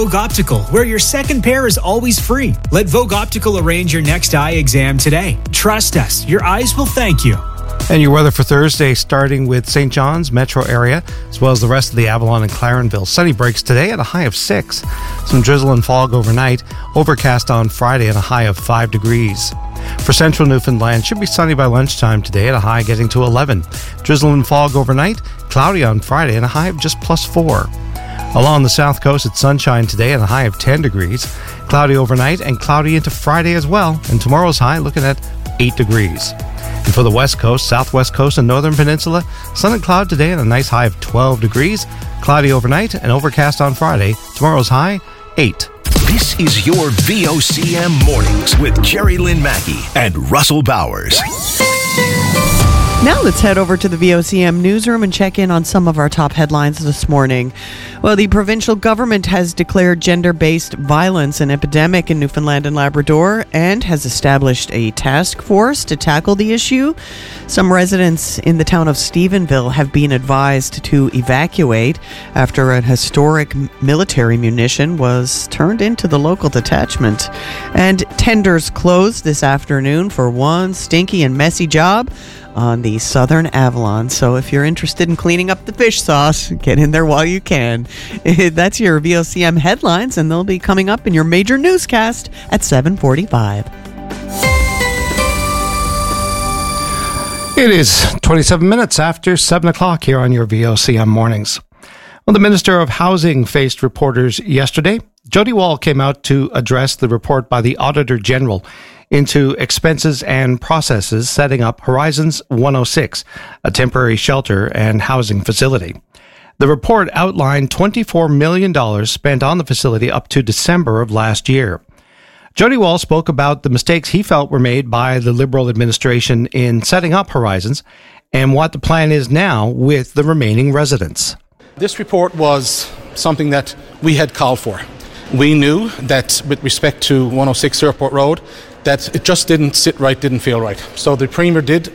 Vogue Optical, where your second pair is always free. Let Vogue Optical arrange your next eye exam today. Trust us, your eyes will thank you. And your weather for Thursday, starting with St. John's metro area, as well as the rest of the Avalon and Clarenville. Sunny breaks today at a high of 6. Some drizzle and fog overnight. Overcast on Friday at a high of 5 degrees. For central Newfoundland, should be sunny by lunchtime today at a high getting to 11. Drizzle and fog overnight. Cloudy on Friday and a high of just +4. Along the south coast, it's sunshine today at a high of 10 degrees. Cloudy overnight and cloudy into Friday as well. And tomorrow's high looking at 8 degrees. And for the west coast, southwest coast, and northern peninsula, sun and cloud today at a nice high of 12 degrees. Cloudy overnight and overcast on Friday. Tomorrow's high, 8. This is your VOCM Mornings with Jerry Lynn Mackey and Russell Bowers. Now let's head over to the VOCM newsroom and check in on some of our top headlines this morning. Well, the provincial government has declared gender-based violence an epidemic in Newfoundland and Labrador and has established a task force to tackle the issue. Some residents in the town of Stephenville have been advised to evacuate after a historic military munition was turned into the local detachment. And tenders closed this afternoon for one stinky and messy job on the Southern Avalon. So if you're interested in cleaning up the fish sauce, get in there while you can. That's your VOCM headlines, and they'll be coming up in your major newscast at 7:45. It is 27 minutes after 7 o'clock here on your VOCM Mornings. Well, the Minister of Housing faced reporters yesterday. Jody Wall came out to address the report by the Auditor General into expenses and processes setting up Horizons 106, a temporary shelter and housing facility. The report outlined $24 million spent on the facility up to December of last year. Jody Wall spoke about the mistakes he felt were made by the Liberal administration in setting up Horizons and what the plan is now with the remaining residents. This report was something that we had called for. We knew that with respect to 106 Airport Road, that it just didn't sit right, didn't feel right. So the Premier did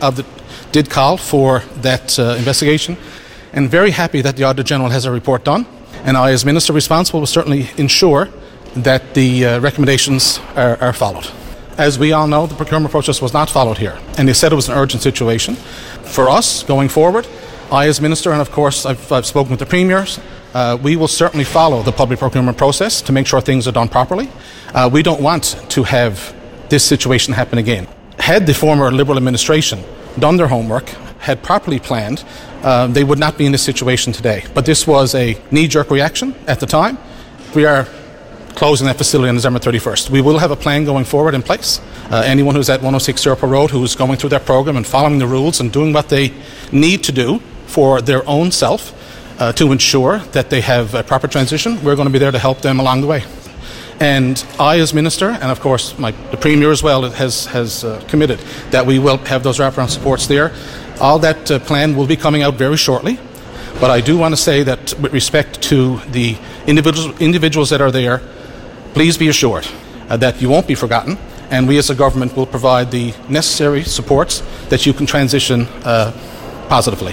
call for that investigation, and very happy that the Auditor General has a report done. And I, as Minister responsible, will certainly ensure that the recommendations are followed. As we all know, the procurement process was not followed here, and they said it was an urgent situation. For us, going forward, I, as Minister, and of course I've spoken with the Premiers, we will certainly follow the public procurement process to make sure things are done properly. We don't want to have this situation happen again. Had the former Liberal administration done their homework, had properly planned, they would not be in this situation today. But this was a knee-jerk reaction at the time. We are closing that facility on December 31st. We will have a plan going forward in place. Anyone who's at 106 Airport Road who's going through that program and following the rules and doing what they need to do for their own self to ensure that they have a proper transition, we're going to be there to help them along the way. And I, as Minister, and of course the Premier as well, has committed that we will have those wraparound supports there. All that plan will be coming out very shortly. But I do want to say that with respect to the individuals that are there, please be assured that you won't be forgotten, and we as a government will provide the necessary supports that you can transition positively.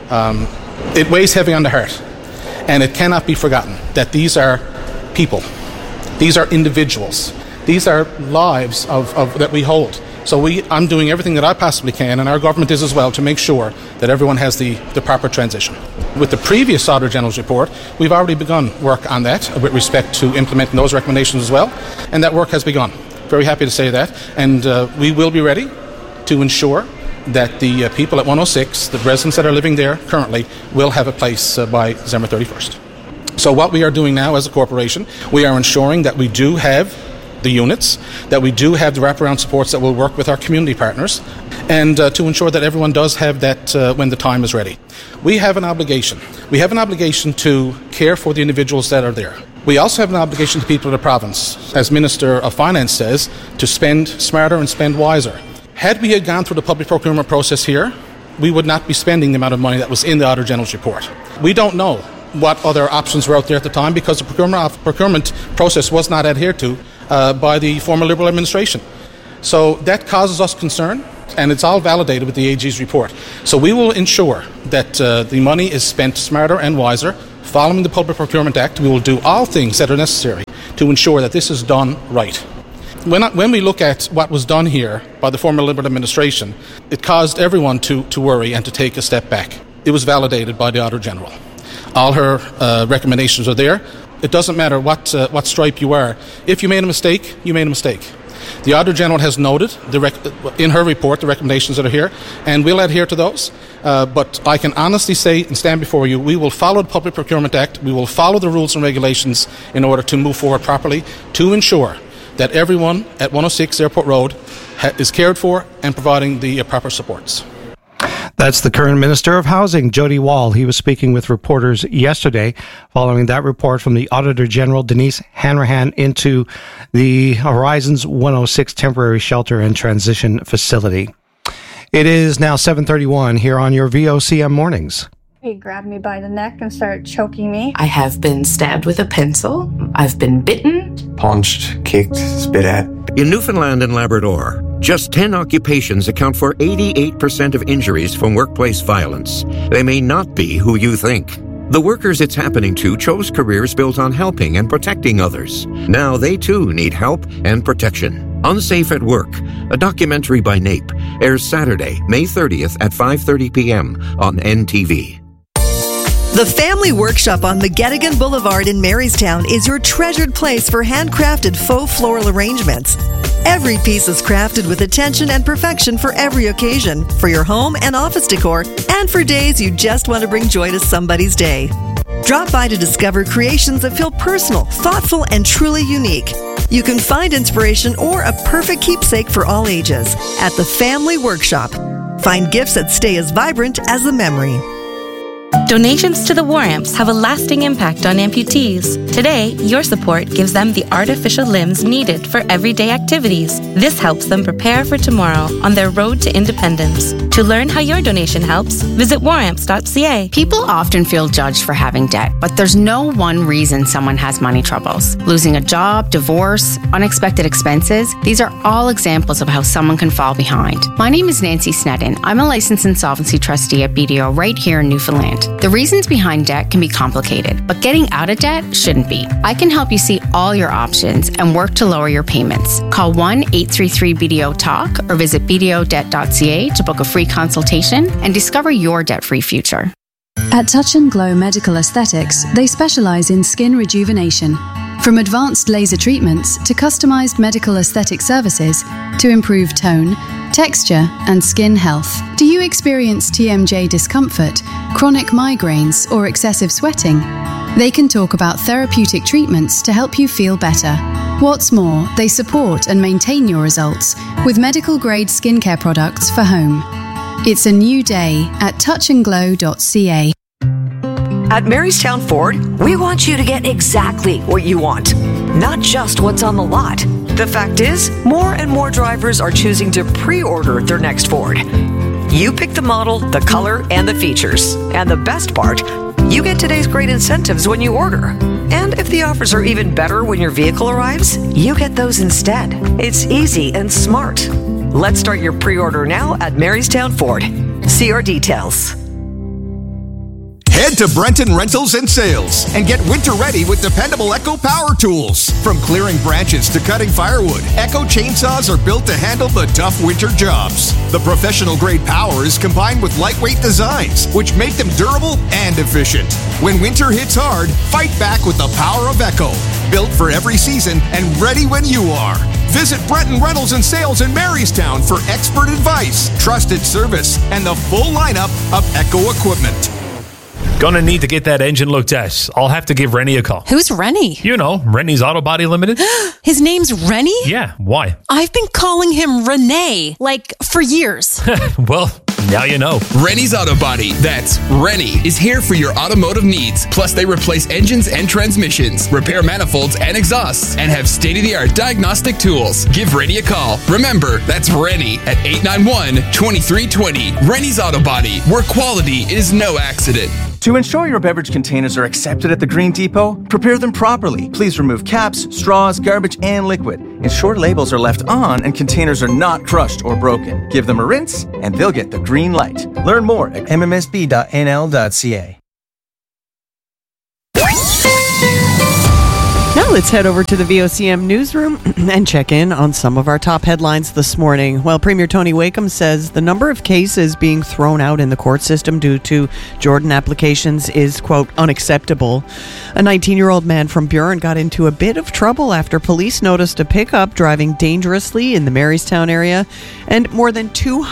It weighs heavy on the heart, and it cannot be forgotten that these are people. These are individuals. These are lives of that we hold. So I'm doing everything that I possibly can, and our government is as well, to make sure that everyone has the proper transition. With the previous Auditor General's report, we've already begun work on that with respect to implementing those recommendations as well, and that work has begun. Very happy to say that, and we will be ready to ensure that the people at 106, the residents that are living there currently, will have a place by December 31st. So what we are doing now as a corporation, we are ensuring that we do have the units, that we do have the wraparound supports that will work with our community partners, and to ensure that everyone does have that when the time is ready. We have an obligation. We have an obligation to care for the individuals that are there. We also have an obligation to people of the province, as Minister of Finance says, to spend smarter and spend wiser. Had we had gone through the public procurement process here, we would not be spending the amount of money that was in the Auditor General's report. We don't know what other options were out there at the time because the procurement process was not adhered to by the former Liberal administration. So that causes us concern, and it's all validated with the AG's report. So we will ensure that the money is spent smarter and wiser, Following the Public Procurement Act, we will do all things that are necessary to ensure that this is done right. When we look at what was done here by the former Liberal administration, it caused everyone to worry and to take a step back. It was validated by the Auditor General. All her recommendations are there. It doesn't matter what stripe you are. If you made a mistake, you made a mistake. The Auditor General has noted in her report the recommendations that are here, and we'll adhere to those. But I can honestly say and stand before you, we will follow the Public Procurement Act, we will follow the rules and regulations in order to move forward properly to ensure that everyone at 106 Airport Road is cared for and providing the proper supports. That's the current Minister of Housing, Jody Wall. He was speaking with reporters yesterday following that report from the Auditor General, Denise Hanrahan, into the Horizons 106 Temporary Shelter and Transition Facility. It is now 7:31 here on your VOCM Mornings. He grabbed me by the neck and started choking me. I have been stabbed with a pencil. I've been bitten. Punched, kicked, spit at. In Newfoundland and Labrador, just 10 occupations account for 88% of injuries from workplace violence. They may not be who you think. The workers it's happening to chose careers built on helping and protecting others. Now they too need help and protection. Unsafe at Work, a documentary by NAPE, airs Saturday, May 30th at 5:30 p.m. on NTV. The Family Workshop on McGettigan Boulevard in Marystown is your treasured place for handcrafted faux floral arrangements. Every piece is crafted with attention and perfection for every occasion, for your home and office decor, and for days you just want to bring joy to somebody's day. Drop by to discover creations that feel personal, thoughtful, and truly unique. You can find inspiration or a perfect keepsake for all ages at the Family Workshop. Find gifts that stay as vibrant as the memory. Donations to the War Amps have a lasting impact on amputees. Today, your support gives them the artificial limbs needed for everyday activities. This helps them prepare for tomorrow on their road to independence. To learn how your donation helps, visit waramps.ca. People often feel judged for having debt, but there's no one reason someone has money troubles. Losing a job, divorce, unexpected expenses, these are all examples of how someone can fall behind. My name is Nancy Sneddon. I'm a licensed insolvency trustee at BDO right here in Newfoundland. The reasons behind debt can be complicated, but getting out of debt shouldn't be. I can help you see all your options and work to lower your payments. Call 1-833-BDO-TALK or visit bdodebt.ca to book a free consultation and discover your debt-free future. At Touch and Glow Medical Aesthetics, they specialize in skin rejuvenation. From advanced laser treatments to customized medical aesthetic services to improve tone, texture, and skin health. Do you experience TMJ discomfort, chronic migraines, or excessive sweating? They can talk about therapeutic treatments to help you feel better. What's more, they support and maintain your results with medical-grade skincare products for home. It's a new day at touchandglow.ca. At Marystown Ford, we want you to get exactly what you want, not just what's on the lot. The fact is, more and more drivers are choosing to pre-order their next Ford. You pick the model, the color, and the features. And the best part, you get today's great incentives when you order. And if the offers are even better when your vehicle arrives, you get those instead. It's easy and smart. Let's start your pre-order now at Marystown Ford. See our details. Head to Brenton Rentals and Sales and get winter ready with dependable Echo power tools. From clearing branches to cutting firewood, Echo chainsaws are built to handle the tough winter jobs. The professional grade power is combined with lightweight designs, which make them durable and efficient. When winter hits hard, fight back with the power of Echo. Built for every season and ready when you are. Visit Brenton Rentals and Sales in Marystown for expert advice, trusted service, and the full lineup of Echo equipment. Gonna need to get that engine looked at. I'll have to give Rennie a call. Who's Rennie? You know, Rennie's Auto Body Limited. His name's Rennie? Yeah, why? I've been calling him Renee, for years. Well, now you know. Rennie's Auto Body, that's Rennie, is here for your automotive needs. Plus, they replace engines and transmissions, repair manifolds and exhausts, and have state-of-the-art diagnostic tools. Give Rennie a call. Remember, that's Rennie at 891-2320. Rennie's Auto Body, where quality is no accident. To ensure your beverage containers are accepted at the Green Depot, prepare them properly. Please remove caps, straws, garbage, and liquid. Ensure labels are left on and containers are not crushed or broken. Give them a rinse and they'll get the green light. Learn more at mmsb.nl.ca. Let's head over to the VOCM newsroom and check in on some of our top headlines this morning. Well, Premier Tony Wakeham says the number of cases being thrown out in the court system due to Jordan applications is, quote, unacceptable. A 19-year-old man from Burin got into a bit of trouble after police noticed a pickup driving dangerously in the Marystown area, and more than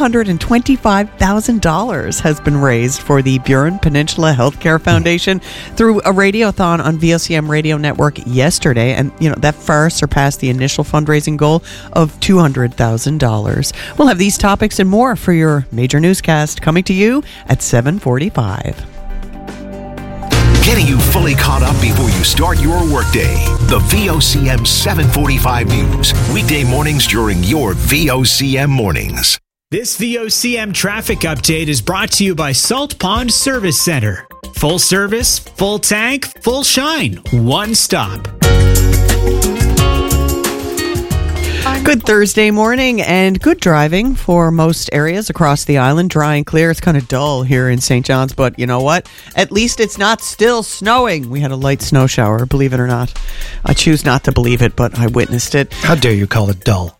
$225,000 has been raised for the Burin Peninsula Healthcare Foundation through a radiothon on VOCM Radio Network yesterday. And, that far surpassed the initial fundraising goal of $200,000. We'll have these topics and more for your major newscast coming to you at 7:45. Getting you fully caught up before you start your workday. The VOCM 745 News. Weekday mornings during your VOCM mornings. This VOCM traffic update is brought to you by Salt Pond Service Center. Full service, full tank, full shine. One stop. Good Thursday morning and good driving for most areas across the island. Dry and clear. It's kind of dull here in St. John's, but you know what? At least it's not still snowing. We had a light snow shower, believe it or not. I choose not to believe it, but I witnessed it. How dare you call it dull?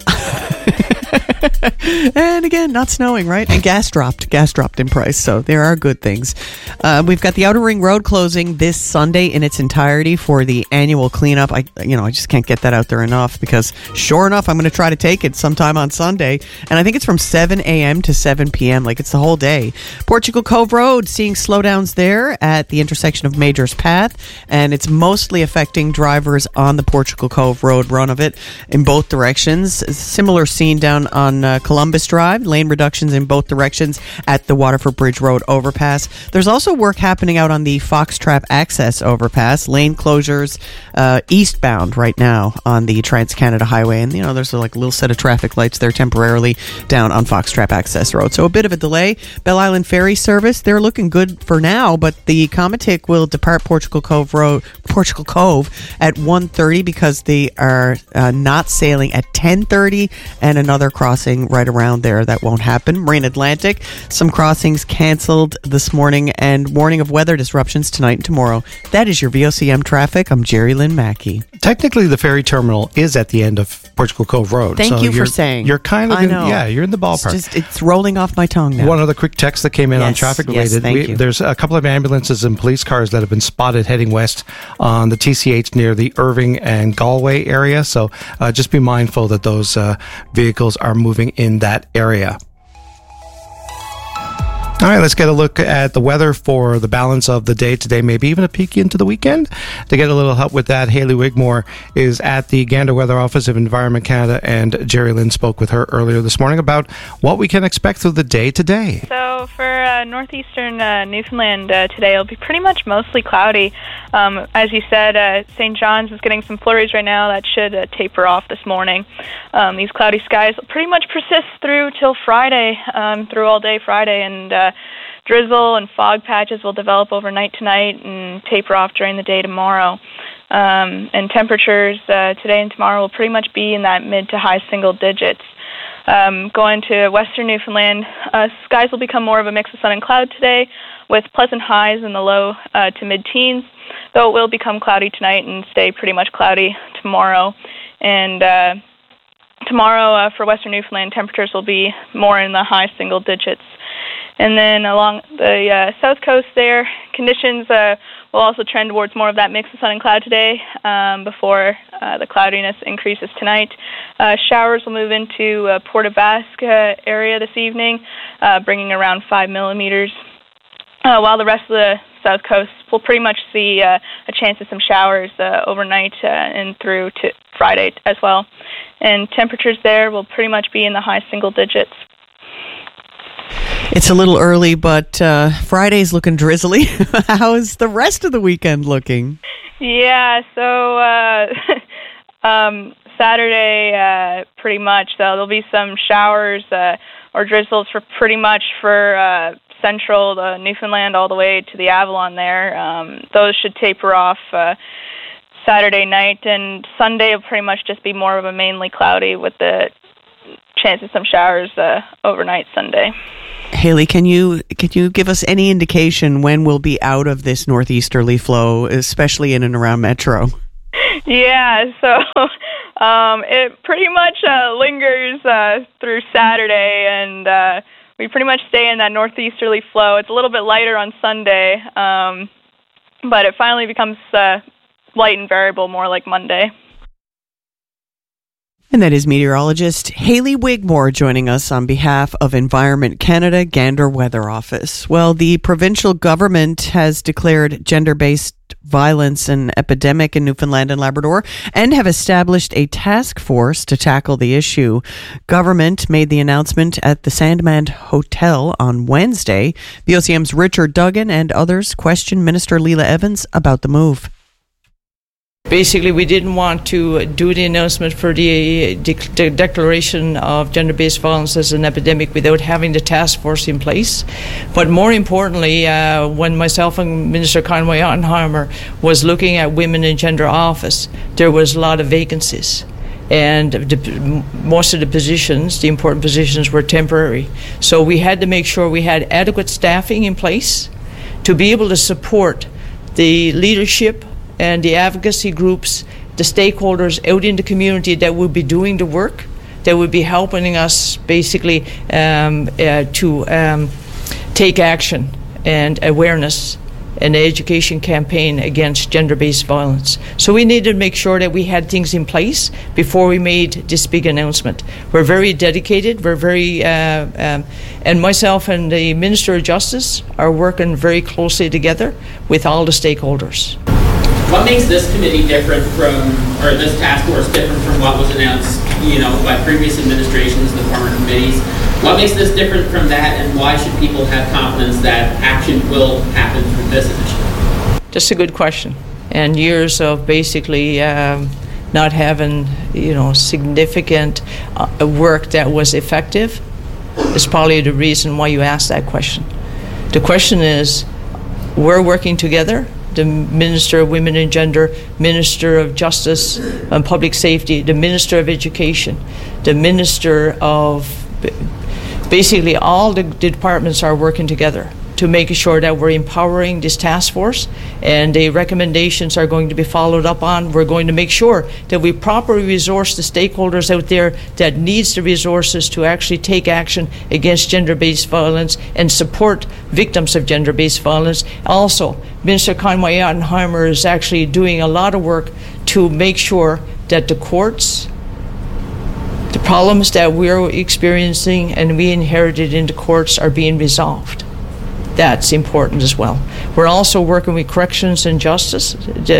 And again, not snowing, right? And gas dropped in price, so there are good things. We've got the Outer Ring Road closing this Sunday in its entirety for the annual cleanup. I just can't get that out there enough, because sure enough, I'm going to try to take it sometime on Sunday, and I think it's from 7 a.m. to 7 p.m. Like, it's the whole day. Portugal Cove Road, seeing slowdowns there at the intersection of Major's Path, and it's mostly affecting drivers on the Portugal Cove Road run of it in both directions. Similar scene down on Columbus Drive, lane reductions in both directions at the Waterford Bridge Road overpass. There's also work happening out on the Foxtrap Access overpass, lane closures eastbound right now on the Trans-Canada Highway, and there's a little set of traffic lights there temporarily down on Foxtrap Access Road. So a bit of a delay. Bell Island Ferry service, they're looking good for now, but the Comatic will depart Portugal Cove at 1:30 because they are not sailing at 10:30, and another crossing right around there that won't happen. Marine Atlantic, some crossings canceled this morning, and warning of weather disruptions tonight and tomorrow. That is your VOCM traffic. I'm Jerry Lynn Mackey. Technically, the ferry terminal is at the end of Portugal Cove Road. Thank you for saying. You're kind of, you're in the ballpark. It's rolling off my tongue now. One other quick text that came in on traffic related. There's a couple of ambulances and police cars that have been spotted heading west on the TCH near the Irving and Galway area. So just be mindful that those vehicles are moving in that area. All right, let's get a look at the weather for the balance of the day today, maybe even a peek into the weekend. To get a little help with that, Hayley Wigmore is at the Gander Weather Office of Environment Canada, and Jerry Lynn spoke with her earlier this morning about what we can expect through the day today. So for northeastern Newfoundland today, it'll be pretty much mostly cloudy. As you said, St. John's is getting some flurries right now that should taper off this morning. These cloudy skies will pretty much persist through till Friday, through all day Friday, and drizzle and fog patches will develop overnight tonight and taper off during the day tomorrow. And temperatures today and tomorrow will pretty much be in that mid to high single digits. Going to western Newfoundland, skies will become more of a mix of sun and cloud today, with pleasant highs in the low to mid-teens, though it will become cloudy tonight and stay pretty much cloudy tomorrow. And tomorrow for western Newfoundland, temperatures will be more in the high single digits. And then along the south coast there, conditions will also trend towards more of that mix of sun and cloud today before the cloudiness increases tonight. Showers will move into Port aux Basques area this evening, bringing around 5 millimeters, while the rest of the south coast will pretty much see a chance of some showers overnight and through to Friday as well. And temperatures there will pretty much be in the high single digits. It's a little early, but Friday's looking drizzly. How is the rest of the weekend looking? Yeah, so Saturday, pretty much. So there'll be some showers or drizzles for pretty much for central Newfoundland all the way to the Avalon there. Those should taper off Saturday night, and Sunday will pretty much just be more of a mainly cloudy with the chance of some showers overnight Sunday. Hayley, can you give us any indication when we'll be out of this northeasterly flow, especially in and around Metro? Yeah, so it pretty much lingers through Saturday, and we pretty much stay in that northeasterly flow. It's a little bit lighter on Sunday, but it finally becomes light and variable more like Monday. And that is meteorologist Hayley Wigmore joining us on behalf of Environment Canada Gander Weather Office. Well, the provincial government has declared gender-based violence an epidemic in Newfoundland and Labrador and have established a task force to tackle the issue. Government made the announcement at the Sandman Hotel on Wednesday. VOCM's Richard Duggan and others questioned Minister Leela Evans about the move. Basically, we didn't want to do the announcement for the declaration of gender-based violence as an epidemic without having the task force in place. But more importantly, when myself and Minister Conway Ottenheimer was looking at women in gender office, there was a lot of vacancies. And most of the positions, the important positions, were temporary. So we had to make sure we had adequate staffing in place to be able to support the leadership and the advocacy groups, the stakeholders out in the community that would be doing the work, that would be helping us basically to take action and awareness and education campaign against gender-based violence. So we needed to make sure that we had things in place before we made this big announcement. We're very dedicated, we're very, and myself and the Minister of Justice are working very closely together with all the stakeholders. What makes this committee different from, or this task force different from what was announced, by previous administrations, the former committees? What makes this different from that, and why should people have confidence that action will happen through this initiative? Just a good question. And years of basically not having, significant work that was effective is probably the reason why you asked that question. The question is, we're working together. The Minister of Women and Gender, Minister of Justice and Public Safety, the Minister of Education, the Minister of... Basically, all the departments are working together to make sure that we're empowering this task force, and the recommendations are going to be followed up on. We're going to make sure that we properly resource the stakeholders out there that needs the resources to actually take action against gender-based violence and support victims of gender-based violence. Also, Minister Conway Ottenheimer is actually doing a lot of work to make sure that the courts, the problems that we're experiencing and we inherited in the courts, are being resolved. That's important as well. We're also working with corrections and justice,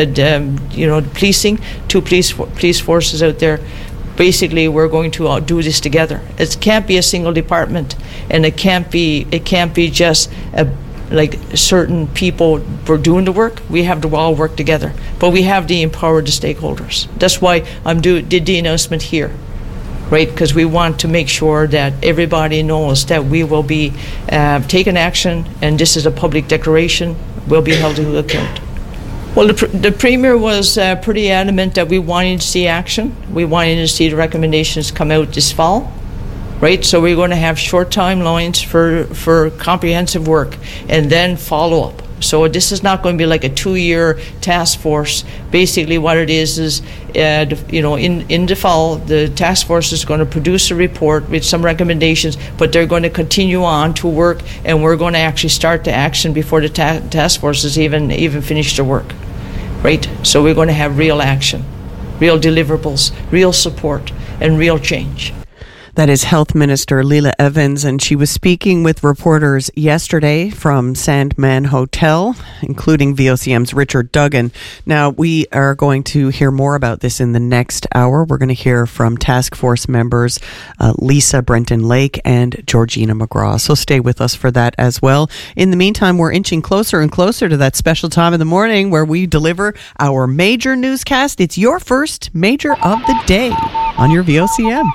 the policing, two police forces out there. Basically, we're going to do this together. It can't be a single department, and it can't be just like certain people for doing the work. We have to all work together, but we have to empower the stakeholders. That's why did the announcement here. Right, because we want to make sure that everybody knows that we will be taking action, and this is a public declaration, will be held to account. Well, the Premier was pretty adamant that we wanted to see action. We wanted to see the recommendations come out this fall. Right, so we're going to have short timelines for comprehensive work and then follow up. So this is not going to be like a 2-year task force. Basically what it is in the fall, the task force is going to produce a report with some recommendations, but they're going to continue on to work, and we're going to actually start the action before the task force has even finished their work. Right? So we're going to have real action, real deliverables, real support, and real change. That is Health Minister Leela Evans, and she was speaking with reporters yesterday from Sandman Hotel, including VOCM's Richard Duggan. Now, we are going to hear more about this in the next hour. We're going to hear from task force members Lisa Brenton Lake and Georgina McGraw. So stay with us for that as well. In the meantime, we're inching closer and closer to that special time in the morning where we deliver our major newscast. It's your first major of the day on your VOCM.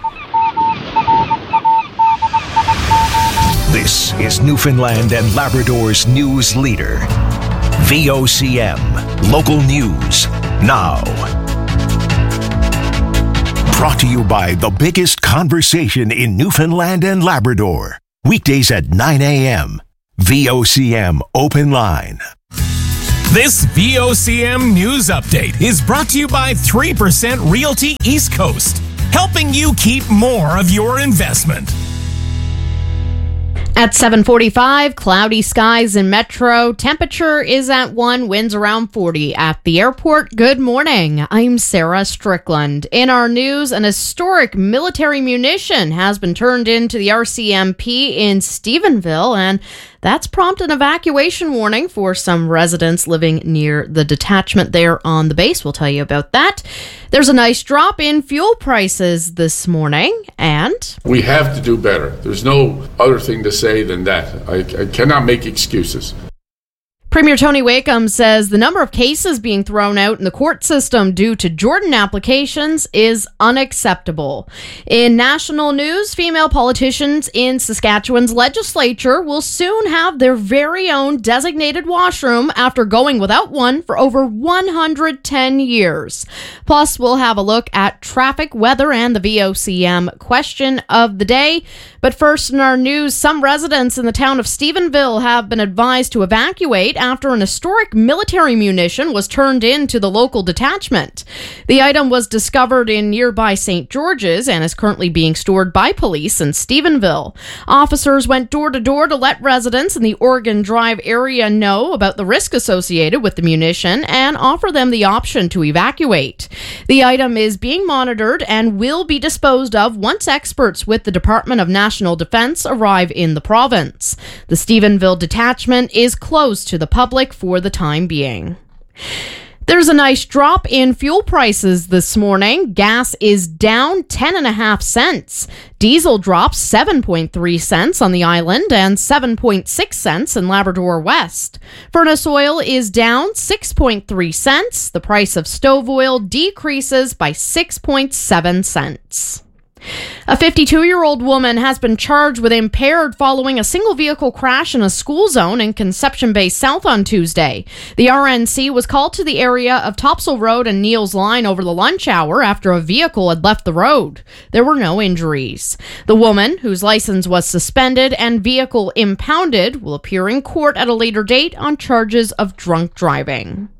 This is Newfoundland and Labrador's news leader. VOCM, local news, now. Brought to you by the biggest conversation in Newfoundland and Labrador. Weekdays at 9 a.m. VOCM Open Line. This VOCM news update is brought to you by 3% Realty East Coast, helping you keep more of your investment. At 7:45, cloudy skies in Metro. Temperature is at 1, winds around 40 at the airport. Good morning. I'm Sarah Strickland. In our news, an historic military munition has been turned into the RCMP in Stephenville, and that's prompted an evacuation warning for some residents living near the detachment there on the base. We'll tell you about that. There's a nice drop in fuel prices this morning, and we have to do better. There's no other thing to say than that. I cannot make excuses. Premier Tony Wakeham says the number of cases being thrown out in the court system due to Jordan applications is unacceptable. In national news, female politicians in Saskatchewan's legislature will soon have their very own designated washroom after going without one for over 110 years. Plus, we'll have a look at traffic, weather, and the VOCM question of the day. But first in our news, some residents in the town of Stephenville have been advised to evacuate after an historic military munition was turned into the local detachment. The item was discovered in nearby St. George's and is currently being stored by police in Stephenville. Officers went door to door to let residents in the Oregon Drive area know about the risk associated with the munition and offer them the option to evacuate. The item is being monitored and will be disposed of once experts with the Department of National Defense arrive in the province. The Stephenville detachment is closed to the public for the time being. There's a nice drop in fuel prices this morning. Gas is down 10.5 cents. Diesel drops 7.3 cents on the island and 7.6 cents in Labrador West. Furnace oil is down 6.3 cents. The price of stove oil decreases by 6.7 cents. A 52-year-old woman has been charged with impaired following a single-vehicle crash in a school zone in Conception Bay South on Tuesday. The RNC was called to the area of Topsail Road and Neils Line over the lunch hour after a vehicle had left the road. There were no injuries. The woman, whose license was suspended and vehicle impounded, will appear in court at a later date on charges of drunk driving.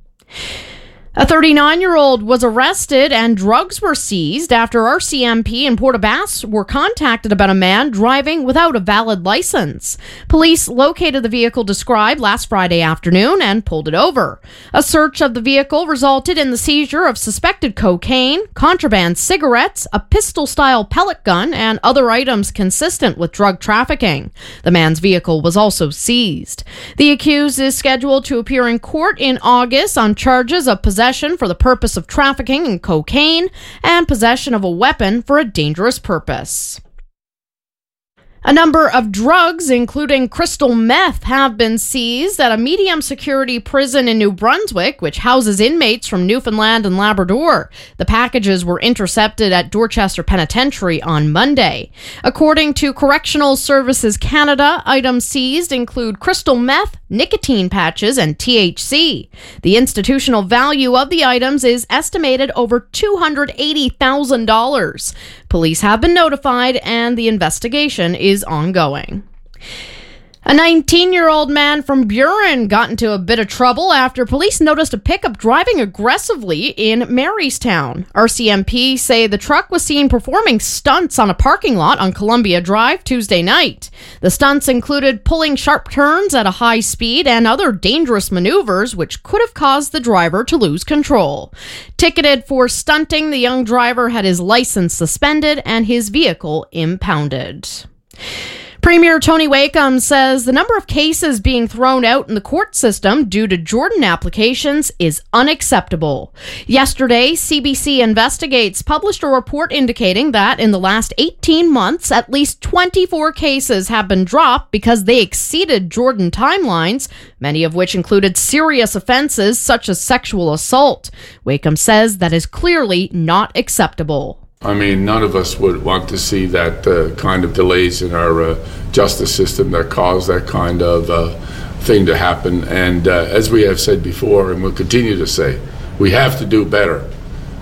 A 39-year-old was arrested and drugs were seized after RCMP and Port aux Basques were contacted about a man driving without a valid license. Police located the vehicle described last Friday afternoon and pulled it over. A search of the vehicle resulted in the seizure of suspected cocaine, contraband cigarettes, a pistol-style pellet gun, and other items consistent with drug trafficking. The man's vehicle was also seized. The accused is scheduled to appear in court in August on charges of possession for the purpose of trafficking in cocaine and possession of a weapon for a dangerous purpose. A number of drugs, including crystal meth, have been seized at a medium-security prison in New Brunswick, which houses inmates from Newfoundland and Labrador. The packages were intercepted at Dorchester Penitentiary on Monday. According to Correctional Services Canada, items seized include crystal meth, nicotine patches, and THC. The institutional value of the items is estimated over $280,000. Police have been notified, and the investigation is ongoing. A 19-year-old man from Buren got into a bit of trouble after police noticed a pickup driving aggressively in Marystown. RCMP say the truck was seen performing stunts on a parking lot on Columbia Drive Tuesday night. The stunts included pulling sharp turns at a high speed and other dangerous maneuvers, which could have caused the driver to lose control. Ticketed for stunting, the young driver had his license suspended and his vehicle impounded. Premier Tony Wakeham says the number of cases being thrown out in the court system due to Jordan applications is unacceptable. Yesterday, CBC Investigates published a report indicating that in the last 18 months, at least 24 cases have been dropped because they exceeded Jordan timelines, many of which included serious offenses such as sexual assault. Wakeham says that is clearly not acceptable. I mean, none of us would want to see that kind of delays in our justice system that cause that kind of thing to happen. And as we have said before, and we'll continue to say, we have to do better.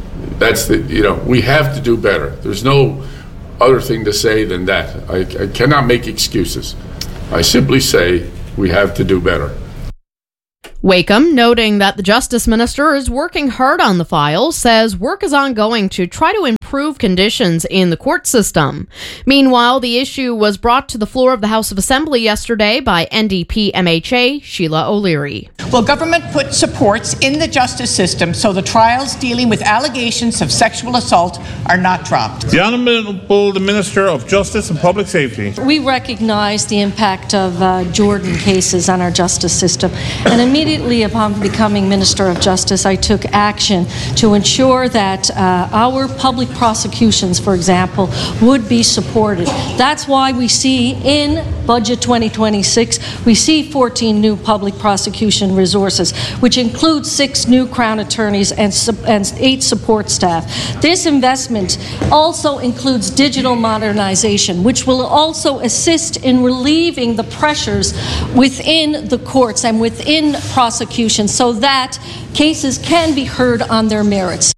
We have to do better. There's no other thing to say than that. I cannot make excuses. I simply say we have to do better. Wakeham, noting that the Justice Minister is working hard on the file, says work is ongoing to try to improve conditions in the court system. Meanwhile, the issue was brought to the floor of the House of Assembly yesterday by NDP MHA Sheila O'Leary. Will government put supports in the justice system so the trials dealing with allegations of sexual assault are not dropped? The Honourable the Minister of Justice and Public Safety. We recognise the impact of Jordan cases on our justice system, and immediately upon becoming Minister of Justice, I took action to ensure that our public prosecutions, for example, would be supported. That's why we see in Budget 2026, we see 14 new public prosecution resources, which includes 6 new Crown attorneys and 8 support staff. This investment also includes digital modernization, which will also assist in relieving the pressures within the courts and within prosecution so that cases can be heard on their merits.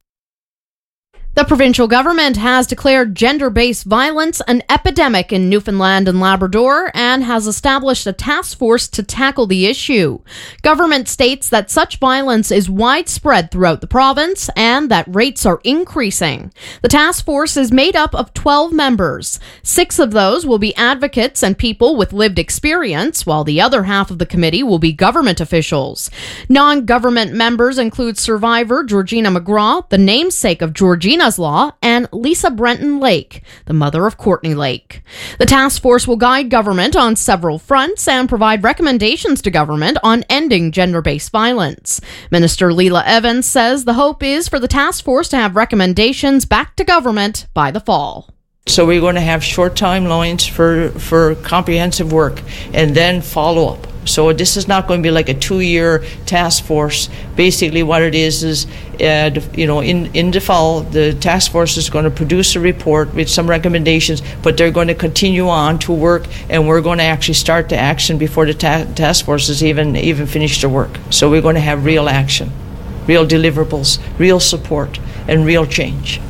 The provincial government has declared gender-based violence an epidemic in Newfoundland and Labrador and has established a task force to tackle the issue. Government states that such violence is widespread throughout the province and that rates are increasing. The task force is made up of 12 members. 6 of those will be advocates and people with lived experience, while the other half of the committee will be government officials. Non-government members include survivor Georgina McGraw, the namesake of Georgina's Law, and Lisa Brenton Lake, the mother of Courtney Lake. The task force will guide government on several fronts and provide recommendations to government on ending gender-based violence. Minister Leela Evans says the hope is for the task force to have recommendations back to government by the fall. So we're going to have short timelines for comprehensive work and then follow up. So this is not going to be like a 2-year task force. Basically what it is in the fall, the task force is going to produce a report with some recommendations, but they're going to continue on to work, and we're going to actually start the action before the task force has even finished their work. So we're going to have real action, real deliverables, real support, and real change.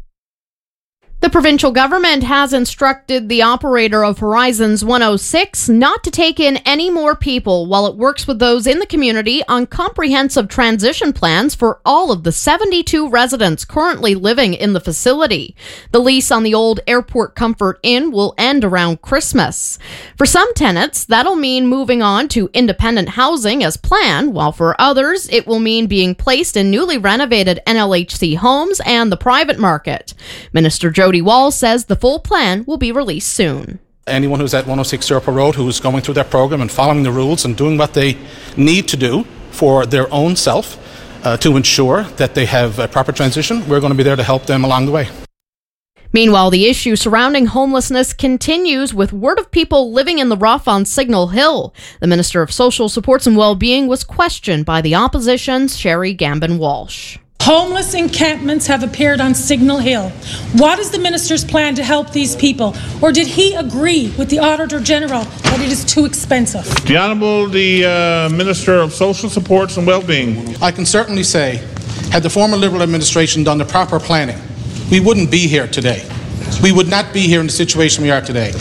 The provincial government has instructed the operator of Horizons 106 not to take in any more people while it works with those in the community on comprehensive transition plans for all of the 72 residents currently living in the facility. The lease on the old Airport Comfort Inn will end around Christmas. For some tenants, that'll mean moving on to independent housing as planned, while for others, it will mean being placed in newly renovated NLHC homes and the private market. Minister Jody Wall says the full plan will be released soon. Anyone who's at 106 Sirpa Road who's going through their program and following the rules and doing what they need to do for their own self to ensure that they have a proper transition, we're going to be there to help them along the way. Meanwhile, the issue surrounding homelessness continues with word of people living in the rough on Signal Hill. The Minister of Social Supports and Wellbeing was questioned by the opposition's Sherry Gambin-Walsh. Homeless encampments have appeared on Signal Hill. What is the Minister's plan to help these people? Or did he agree with the Auditor General that it is too expensive? The Honourable the Minister of Social Supports and Wellbeing. I can certainly say, had the former Liberal administration done the proper planning, we wouldn't be here today. We would not be here in the situation we are today.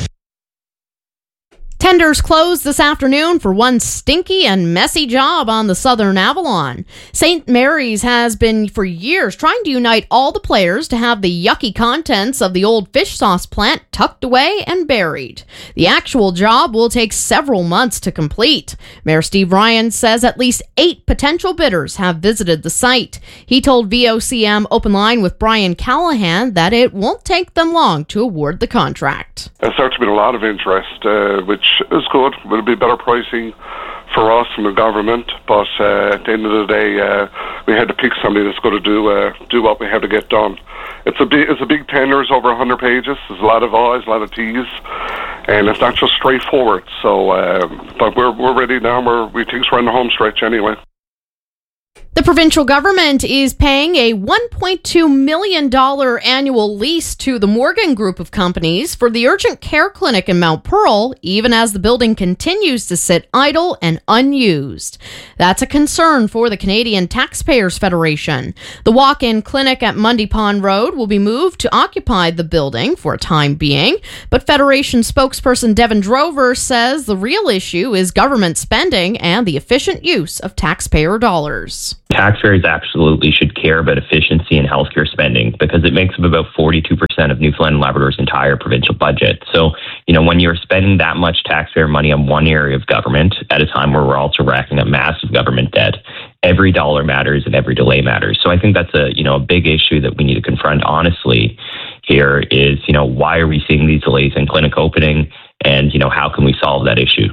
Tenders closed this afternoon for one stinky and messy job on the Southern Avalon. St. Mary's has been for years trying to unite all the players to have the yucky contents of the old fish sauce plant tucked away and buried. The actual job will take several months to complete. Mayor Steve Ryan says at least 8 potential bidders have visited the site. He told VOCM Open Line with Brian Callahan that it won't take them long to award the contract. There's certainly been a lot of interest, which is good. It'll be better pricing for us from the government, but at the end of the day, we had to pick somebody that's going to do what we have to get done. It's a big tender. It's over 100 pages. There's a lot of I's, a lot of T's, and it's not just straightforward. So, but we're ready now. We think we're in the home stretch anyway. The provincial government is paying a $1.2 million annual lease to the Morgan Group of companies for the urgent care clinic in Mount Pearl, even as the building continues to sit idle and unused. That's a concern for the Canadian Taxpayers Federation. The walk-in clinic at Mundy Pond Road will be moved to occupy the building for a time being, but Federation spokesperson Devin Drover says the real issue is government spending and the efficient use of taxpayer dollars. Taxpayers absolutely should care about efficiency in healthcare spending because it makes up about 42% of Newfoundland and Labrador's entire provincial budget. So, when you're spending that much taxpayer money on one area of government at a time where we're also racking up massive government debt, every dollar matters and every delay matters. So I think that's a big issue that we need to confront honestly here is, why are we seeing these delays in clinic opening and, how can we solve that issue?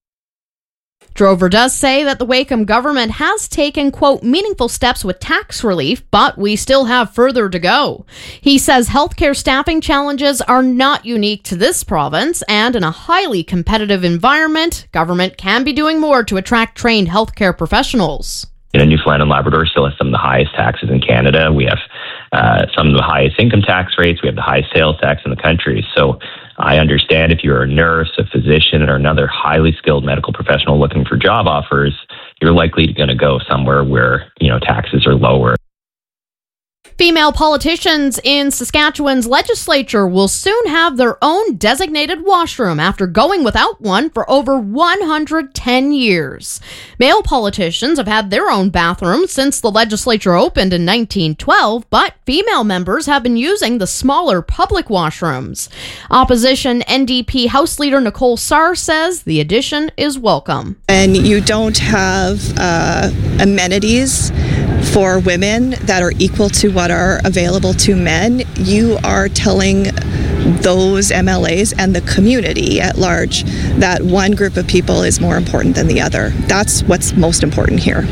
Drover does say that the Wakeham government has taken, quote, meaningful steps with tax relief, but we still have further to go. He says healthcare staffing challenges are not unique to this province, and in a highly competitive environment, government can be doing more to attract trained healthcare professionals. Newfoundland and Labrador still has some of the highest taxes in Canada. We have some of the highest income tax rates. We have the highest sales tax in the country. So I understand if you're a nurse, a physician, or another highly skilled medical professional looking for job offers, you're likely going to go somewhere where, taxes are lower. Female politicians in Saskatchewan's legislature will soon have their own designated washroom after going without one for over 110 years. Male politicians have had their own bathroom since the legislature opened in 1912, but female members have been using the smaller public washrooms. Opposition NDP House Leader Nicole Sarr says the addition is welcome. And you don't have amenities for women that are equal to what are available to men. You are telling those MLAs and the community at large that one group of people is more important than the other. That's what's most important here.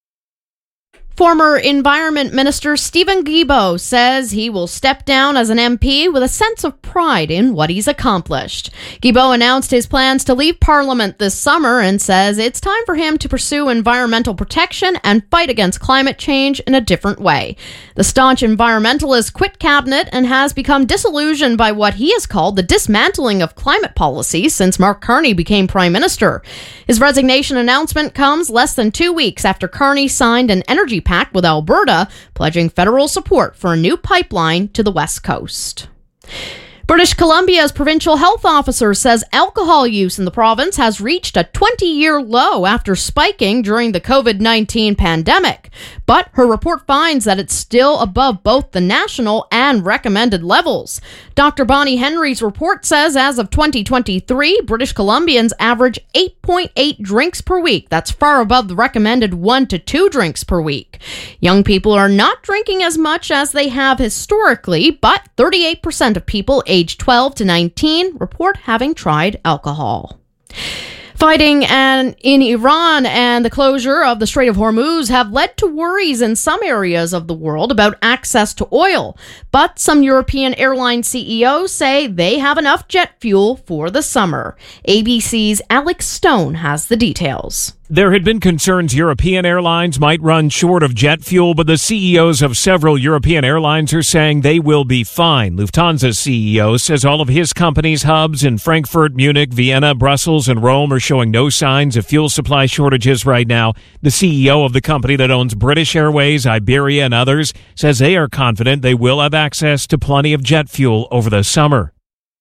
Former Environment Minister Steven Guilbeault says he will step down as an MP with a sense of pride in what he's accomplished. Guilbeault announced his plans to leave Parliament this summer and says it's time for him to pursue environmental protection and fight against climate change in a different way. The staunch environmentalist quit cabinet and has become disillusioned by what he has called the dismantling of climate policy since Mark Carney became Prime Minister. His resignation announcement comes less than 2 weeks after Carney signed an energy pact with Alberta, pledging federal support for a new pipeline to the West Coast. British Columbia's provincial health officer says alcohol use in the province has reached a 20-year low after spiking during the COVID-19 pandemic. But her report finds that it's still above both the national and recommended levels. Dr. Bonnie Henry's report says as of 2023, British Columbians average 8.8 drinks per week. That's far above the recommended 1 to 2 drinks per week. Young people are not drinking as much as they have historically, but 38% of people aged 12 to 19 report having tried alcohol. Fighting in Iran and the closure of the Strait of Hormuz have led to worries in some areas of the world about access to oil. But some European airline CEOs say they have enough jet fuel for the summer. ABC's Alex Stone has the details. There had been concerns European airlines might run short of jet fuel, but the CEOs of several European airlines are saying they will be fine. Lufthansa's CEO says all of his company's hubs in Frankfurt, Munich, Vienna, Brussels, and Rome are showing no signs of fuel supply shortages right now. The CEO of the company that owns British Airways, Iberia, and others says they are confident they will have access to plenty of jet fuel over the summer.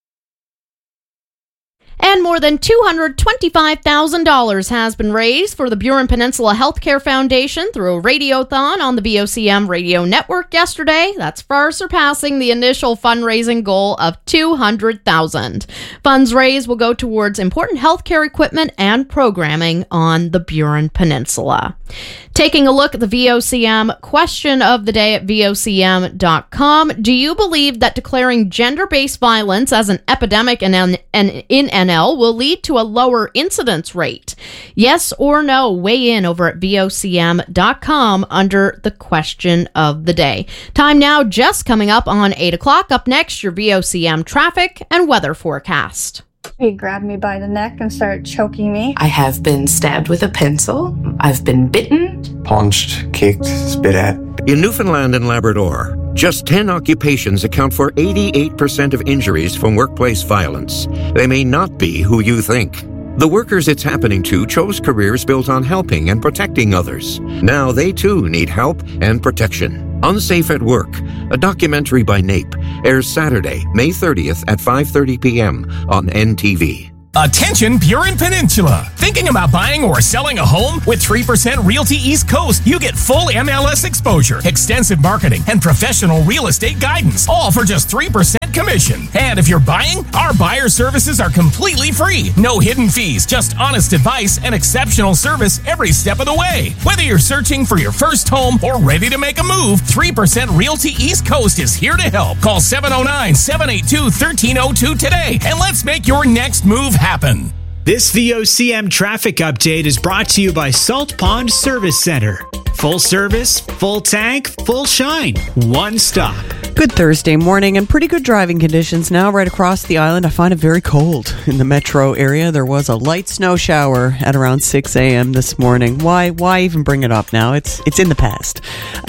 And more than $225,000 has been raised for the Burin Peninsula Healthcare Foundation through a radiothon on the VOCM radio network yesterday. That's far surpassing the initial fundraising goal of $200,000. Funds raised will go towards important healthcare equipment and programming on the Burin Peninsula. Taking a look at the VOCM question of the day at VOCM.com. Do you believe that declaring gender-based violence as an epidemic in NL will lead to a lower incidence rate? Yes or no? Weigh in over at VOCM.com under the question of the day. Time now just coming up on 8 o'clock. Up next, your VOCM traffic and weather forecast. He grabbed me by the neck and started choking me. I have been stabbed with a pencil. I've been bitten. Punched, kicked, spit at. In Newfoundland and Labrador, just 10 occupations account for 88% of injuries from workplace violence. They may not be who you think. The workers it's happening to chose careers built on helping and protecting others. Now they too need help and protection. Unsafe at Work, a documentary by NAPE, airs Saturday, May 30th at 5:30 p.m. on NTV. Attention Burin Peninsula. Thinking about buying or selling a home? With 3% Realty East Coast, you get full MLS exposure, extensive marketing, and professional real estate guidance, all for just 3% commission. And if you're buying, our buyer services are completely free. No hidden fees, just honest advice and exceptional service every step of the way. Whether you're searching for your first home or ready to make a move, 3% Realty East Coast is here to help. Call 709-782-1302 today, and let's make your next move happen. This VOCM traffic update is brought to you by Salt Pond Service Center. Full service, full tank, full shine. One stop. Good Thursday morning and pretty good driving conditions now right across the island. I find it very cold in the metro area. There was a light snow shower at around 6 a.m. this morning. Why even bring it up now? It's in the past.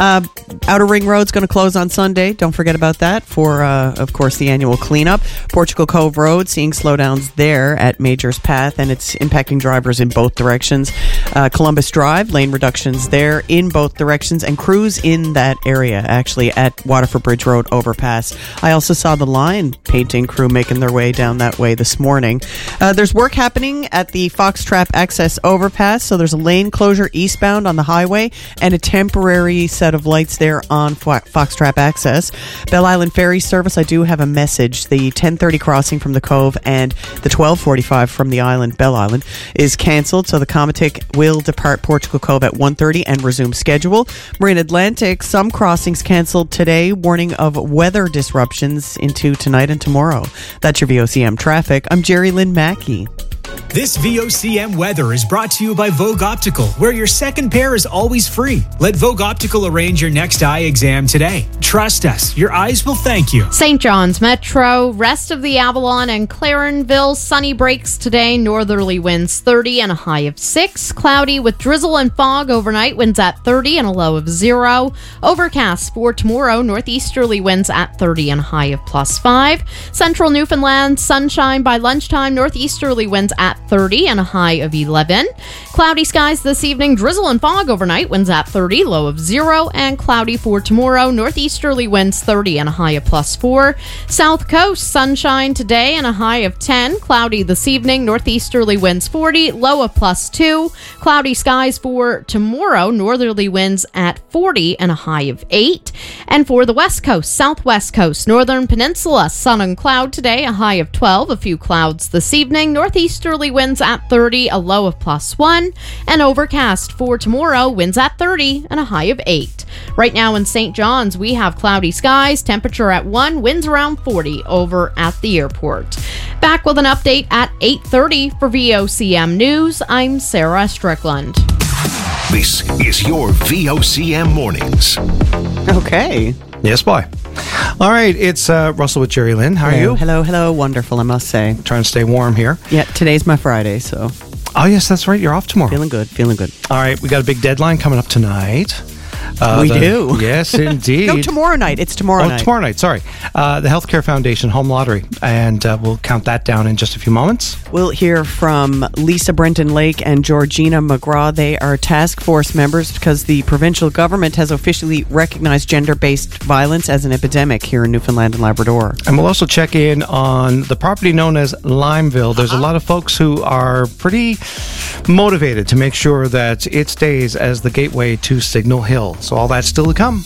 Outer Ring Road's going to close on Sunday. Don't forget about that for, of course, the annual cleanup. Portugal Cove Road, seeing slowdowns there at Major's Path, and it's impacting drivers in both directions. Columbus Drive, lane reductions there in both directions, and crews in that area, actually, at Waterford Bridge Road overpass. I also saw the line painting crew making their way down that way this morning. There's work happening at the Foxtrap Access overpass, so there's a lane closure eastbound on the highway and a temporary set of lights there on Foxtrap Access. Bell Island Ferry service, I do have a message. The 10:30 crossing from the Cove and the 12:45 from the island, Bell Island, is cancelled, so the Comatic will depart Portugal Cove at 1:30 and resume schedule. Marine Atlantic, some crossings cancelled today, warning of weather disruptions into tonight and tomorrow. That's your VOCM traffic. I'm Jerry Lynn Mackey. This VOCM weather is brought to you by Vogue Optical, where your second pair is always free. Let Vogue Optical arrange your next eye exam today. Trust us, your eyes will thank you. St. John's Metro, rest of the Avalon and Clarenville, sunny breaks today, northerly winds 30 and a high of 6. Cloudy with drizzle and fog overnight, winds at 30 and a low of 0. Overcast for tomorrow, northeasterly winds at 30 and a high of +5. Central Newfoundland, sunshine by lunchtime, northeasterly winds at 30 and a high of 11. Cloudy skies this evening, drizzle and fog overnight, winds at 30, low of 0. And cloudy for tomorrow, northeasterly winds 30 and a high of +4. South Coast, sunshine today and a high of 10. Cloudy this evening, northeasterly winds 40, low of +2. Cloudy skies for tomorrow, northerly winds at 40 and a high of 8. And for the West Coast, Southwest Coast, Northern Peninsula, sun and cloud today, a high of 12, a few clouds this evening, northeasterly winds at 30, a low of +1, and overcast for tomorrow, winds at 30 and a high of 8. Right now in St. John's, we have cloudy skies, temperature at 1, winds around 40 over at the airport. Back with an update at 8:30 for VOCM News. I'm Sarah Strickland. This is your VOCM Mornings. Okay. Yes, boy. All right, it's Russell with Jerry Lynn. How are you? Hello. Wonderful, I must say. Trying to stay warm here. Yeah, today's my Friday, so. Oh, yes, that's right. You're off tomorrow. Feeling good. All right, we got a big deadline coming up tonight. We do. Yes, indeed. No, tomorrow night. It's tomorrow night. Oh, tomorrow night. Sorry. The Healthcare Foundation Home Lottery. And we'll count that down in just a few moments. We'll hear from Lisa Brenton Lake and Georgina McGraw. They are task force members because the provincial government has officially recognized gender-based violence as an epidemic here in Newfoundland and Labrador. And we'll also check in on the property known as Limeville. There's a lot of folks who are pretty motivated to make sure that it stays as the gateway to Signal Hill. So all that's still to come.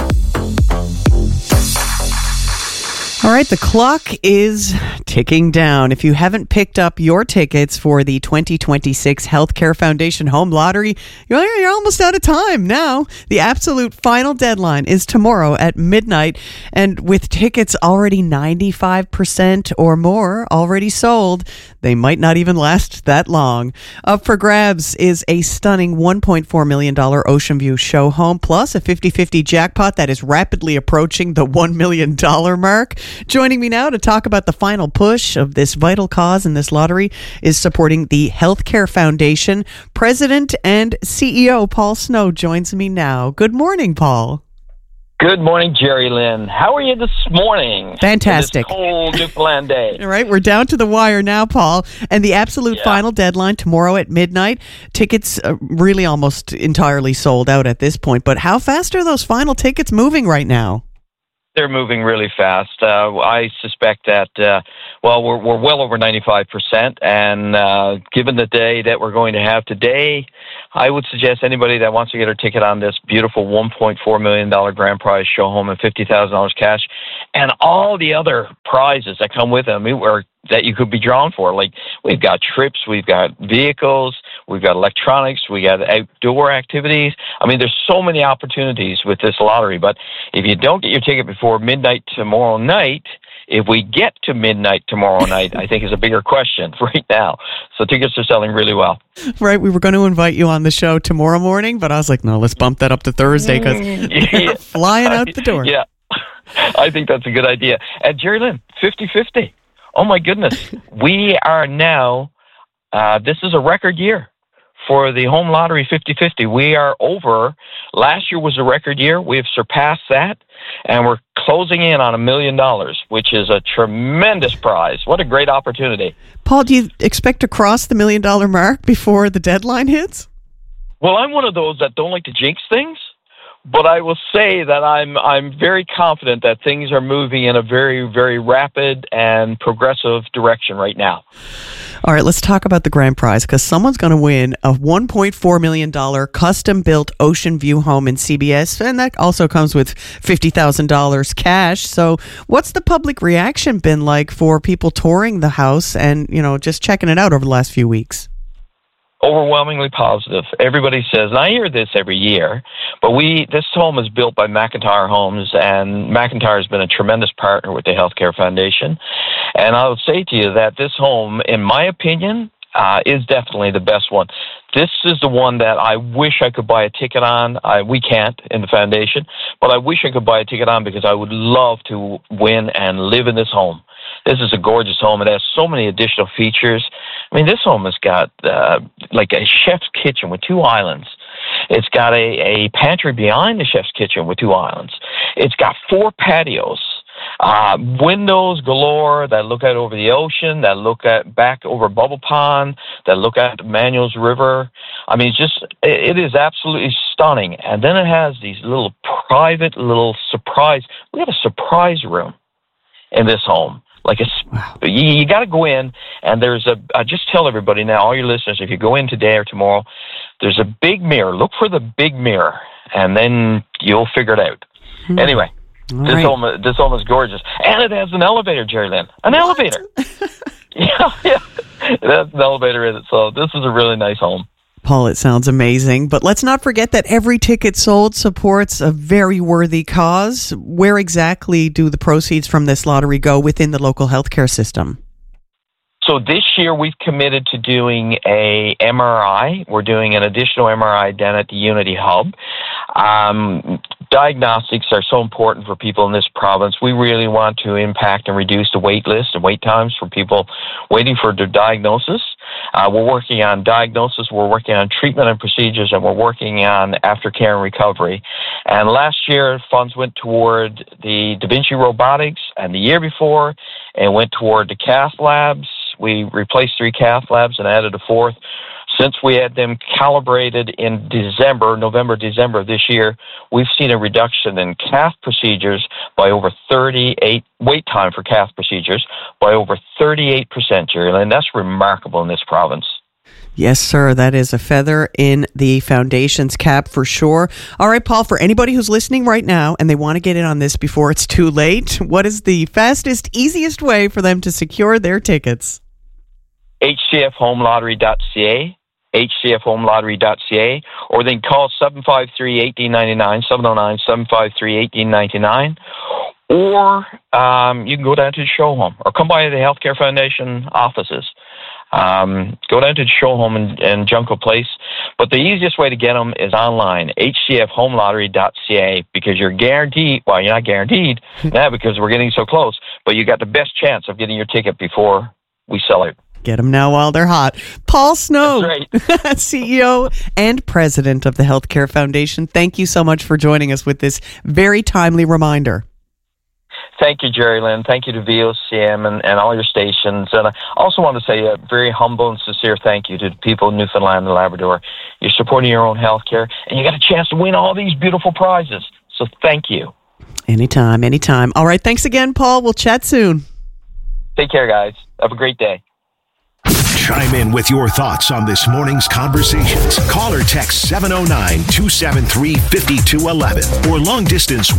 All right, the clock is ticking down. If you haven't picked up your tickets for the 2026 Healthcare Foundation Home Lottery, you're almost out of time now. The absolute final deadline is tomorrow at midnight, and with tickets already 95% or more already sold, they might not even last that long. Up for grabs is a stunning $1.4 million Ocean View show home, plus a 50-50 jackpot that is rapidly approaching the $1 million mark. Joining me now to talk about the final push of this vital cause in this lottery is supporting the Healthcare Foundation. President and CEO Paul Snow joins me now. Good morning, Paul. Good morning, Jerry Lynn. How are you this morning? Fantastic. This cold Newfoundland day. All right, we're down to the wire now, Paul. And the absolute final deadline tomorrow at midnight. Tickets really almost entirely sold out at this point. But how fast are those final tickets moving right now? They're moving really fast. I suspect that, we're well over 95%. And given the day that we're going to have today, I would suggest anybody that wants to get a ticket on this beautiful $1.4 million grand prize show home and $50,000 cash and all the other prizes that come with them or that you could be drawn for. Like, we've got trips, we've got vehicles, we've got electronics, we got outdoor activities. I mean, there's so many opportunities with this lottery. But if you don't get your ticket before midnight tomorrow night, if we get to midnight tomorrow night, I think is a bigger question right now. So tickets are selling really well. Right. We were going to invite you on the show tomorrow morning, but I was like, no, let's bump that up to Thursday because you're flying out the door. Yeah, I think that's a good idea. And Jerry Lynn, 50-50. Oh, my goodness. We are now, this is a record year for the home lottery 50-50. We are over. Last year was a record year. We have surpassed that, and we're closing in on $1 million, which is a tremendous prize. What a great opportunity. Paul, do you expect to cross the $1 million mark before the deadline hits? Well, I'm one of those that don't like to jinx things. But I will say that I'm very confident that things are moving in a very, very rapid and progressive direction right now. All right, let's talk about the grand prize because someone's going to win a $1.4 million custom-built ocean view home in CBS, and that also comes with $50,000 cash. So what's the public reaction been like for people touring the house and, just checking it out over the last few weeks? Overwhelmingly positive. Everybody says, and I hear this every year, but this home is built by McIntyre Homes, and McIntyre has been a tremendous partner with the Healthcare Foundation. And I would say to you that this home, in my opinion, is definitely the best one. This is the one that I wish I could buy a ticket on. We can't in the foundation, but I wish I could buy a ticket on because I would love to win and live in this home. This is a gorgeous home. It has so many additional features. I mean, this home has got like a chef's kitchen with 2 islands. It's got a pantry behind the chef's kitchen with 2 islands. It's got 4 patios, windows galore that look out over the ocean, that look back over Bubble Pond, that look at Manuel's River. I mean, it is absolutely stunning. And then it has these little private little surprise. We have a surprise room in this home. You got to go in, and I just tell everybody now, all your listeners, if you go in today or tomorrow, there's a big mirror. Look for the big mirror, and then you'll figure it out. Anyway, this home is gorgeous. And it has an elevator, Jerry Lynn. An elevator. Yeah. It has an elevator in it, so this is a really nice home. Paul, it sounds amazing, but let's not forget that every ticket sold supports a very worthy cause. Where exactly do the proceeds from this lottery go within the local healthcare system? So this year we've committed to doing a MRI. We're doing an additional MRI down at the Unity Hub. Diagnostics are so important for people in this province. We really want to impact and reduce the wait list and wait times for people waiting for their diagnosis. We're working on diagnosis, we're working on treatment and procedures, and we're working on aftercare and recovery. And last year, funds went toward the Da Vinci robotics, and the year before, it went toward the cath labs. We replaced 3 cath labs and added a 4th. Since we had them calibrated in November, December of this year, we've seen a reduction in cath procedures by over 38, wait time for cath procedures by over 38%, Jerry Lynn. That's remarkable in this province. Yes, sir. That is a feather in the foundation's cap for sure. All right, Paul, for anybody who's listening right now and they want to get in on this before it's too late, what is the fastest, easiest way for them to secure their tickets? HCFHomeLottery.ca. HCFHomeLottery.ca, or they can call 753-1899, 709-753-1899, or you can go down to the show home or come by the Healthcare Foundation offices. go down to the show home in Junco Place. But the easiest way to get them is online, hcfhomelottery.ca, because you're guaranteed, well, you're not guaranteed now because we're getting so close, but you got the best chance of getting your ticket before we sell it. Get them now while they're hot. Paul Snow, right. CEO and President of the Healthcare Foundation, thank you so much for joining us with this very timely reminder. Thank you, Jerry Lynn. Thank you to VOCM and all your stations. And I also want to say a very humble and sincere thank you to the people of Newfoundland and Labrador. You're supporting your own health care, and you got a chance to win all these beautiful prizes. So thank you. Anytime. All right, thanks again, Paul. We'll chat soon. Take care, guys. Have a great day. Chime in with your thoughts on this morning's conversations. Call or text 709-273-5211 or long distance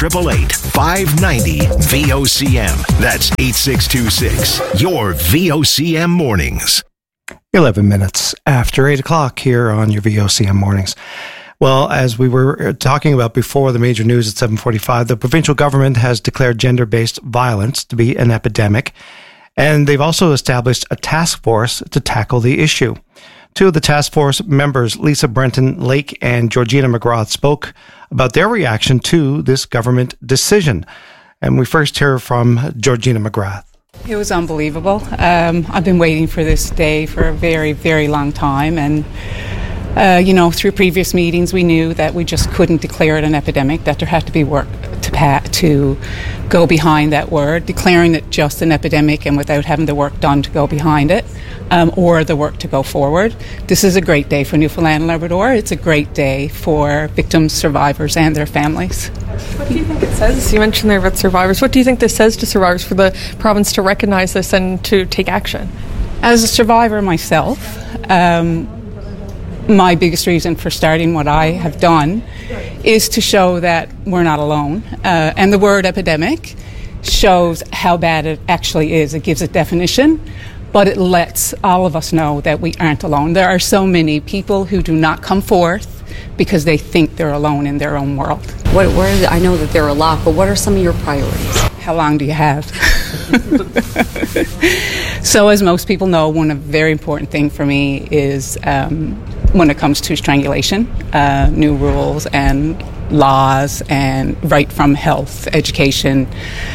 1-888-590-VOCM. That's 8626. Your VOCM mornings. 11 minutes after 8 o'clock here on your VOCM mornings. Well, as we were talking about before the major news at 7:45, the provincial government has declared gender-based violence to be an epidemic. And they've also established a task force to tackle the issue. Two of the task force members, Lisa Brenton Lake and Georgina McGrath, spoke about their reaction to this government decision. And we first hear from Georgina McGrath. It was unbelievable. I've been waiting for this day for a very, very long time. And, through previous meetings, we knew that we just couldn't declare it an epidemic, that there had to be work to go behind that word, declaring it just an epidemic and without having the work done to go behind it, or the work to go forward. This is a great day for Newfoundland and Labrador. It's a great day for victims, survivors, and their families. What do you think it says? You mentioned there about survivors. What do you think this says to survivors for the province to recognize this and to take action? As a survivor myself, my biggest reason for starting what I have done is to show that we're not alone. And the word epidemic shows how bad it actually is. It gives a definition, but it lets all of us know that we aren't alone. There are so many people who do not come forth because they think they're alone in their own world. I know that there are a lot, but what are some of your priorities? How long do you have? So as most people know, one very important thing for me is when it comes to strangulation, new rules and laws and right from health, education,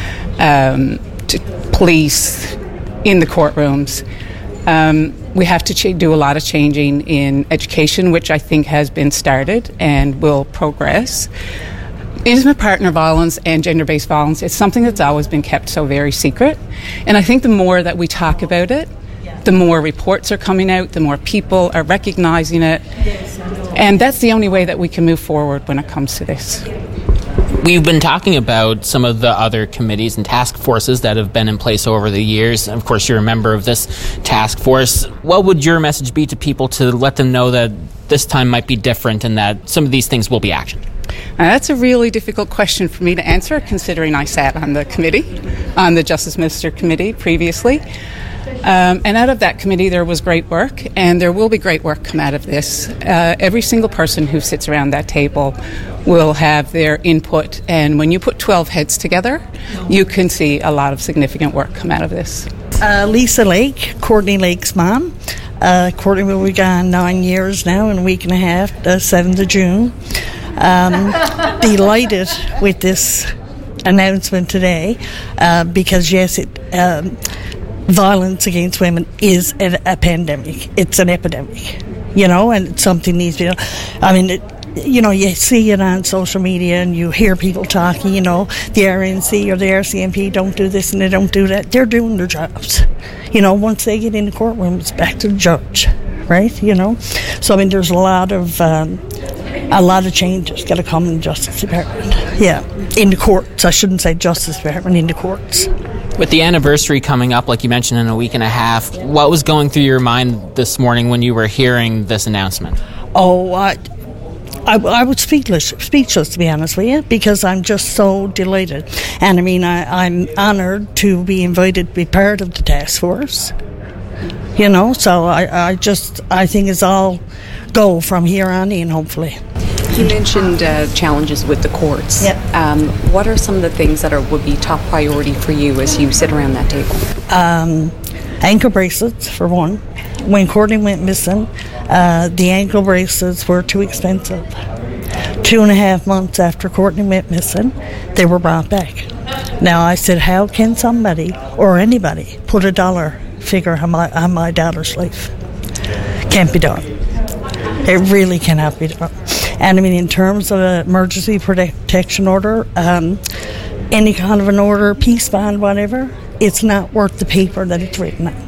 to police, in the courtrooms. We have to do a lot of changing in education, which I think has been started and will progress. Intimate partner violence and gender-based violence is something that's always been kept so very secret. And I think the more that we talk about it, the more reports are coming out, the more people are recognizing it. And that's the only way that we can move forward when it comes to this. We've been talking about some of the other committees and task forces that have been in place over the years. Of course, you're a member of this task force. What would your message be to people to let them know that this time might be different and that some of these things will be actioned? That's a really difficult question for me to answer, considering I sat on the committee, on the Justice Minister Committee previously. And out of that committee, there was great work, and there will be great work come out of this. Every single person who sits around that table will have their input, and when you put 12 heads together, you can see a lot of significant work come out of this. Lisa Lake, Courtney Lake's mom. Courtney will be gone 9 years now in a week and a half, the 7th of June. Delighted with this announcement today because, yes, violence against women is a pandemic. It's an epidemic, and something needs to be done. I mean, you see it on social media and you hear people talking, the RNC or the RCMP don't do this and they don't do that. They're doing their jobs. Once they get in the courtroom, it's back to the judge, right? So, I mean, there's a lot of changes got to come in the Justice Department. Yeah, in the courts. I shouldn't say Justice Department, in the courts. With the anniversary coming up, like you mentioned, in a week and a half, what was going through your mind this morning when you were hearing this announcement? Oh, I was speechless, to be honest with you, because I'm just so delighted. And I mean, I'm honoured to be invited to be part of the task force. So I think it's all go from here on in, hopefully. You mentioned challenges with the courts. Yep. What are some of the things that would be top priority for you as you sit around that table? Ankle bracelets, for one. When Courtney went missing, the ankle bracelets were too expensive. 2.5 months after Courtney went missing, they were brought back. Now I said, how can somebody or anybody put a dollar figure on my daughter's life? Can't be done. It really cannot be done. And I mean, in terms of an emergency protection order, any kind of an order, peace bond, whatever, it's not worth the paper that it's written on.